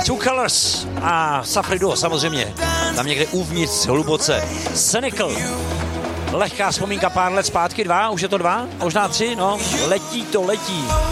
Two Colors a Safri Duo samozřejmě. Tam někde uvnitř, hluboce. Cynical. Lehká vzpomínka pár let zpátky, 2, už je to 2, možná 3, no. Letí to, letí.